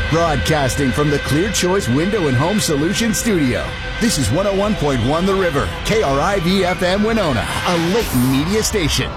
Broadcasting from the Clear Choice Window and Home Solutions Studio. This is 101.1 The River, KRIV-FM Winona, a Layton media station.